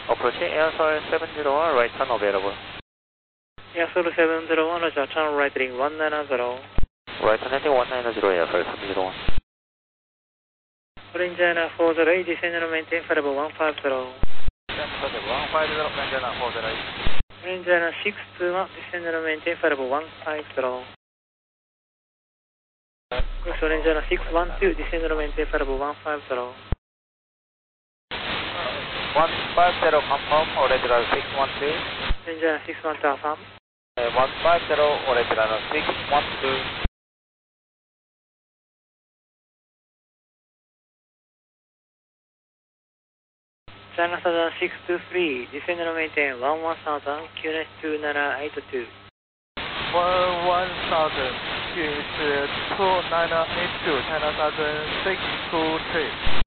Approaching Airsoil 701, right turn available. Airsoil 701, Roger, turn right heading 190. Right turn heading 190, Airsoil 701. Orange China 408, descend and maintain for level 150. 150, maintain 408. Orange China 621, descend and maintain for level 150. Orange China 612, descend and maintain for level 150. 150, confirm, original 612. Orange China 612, affirm. 150, original 612. China Southern 623, descend and maintain 11000, QNH 2982. 11000, QNH 2982, China Southern 623.